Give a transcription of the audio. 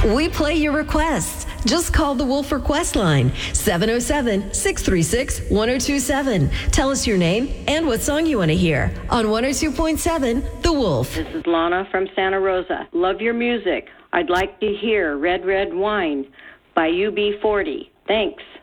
We play your requests. Just call the Wolf Request line, 707-636-1027. Tell us your name and what song you want to hear on 102.7 The Wolf. This is Lana from Santa Rosa. Love your music. I'd like to hear Red Red Wine by UB40. Thanks.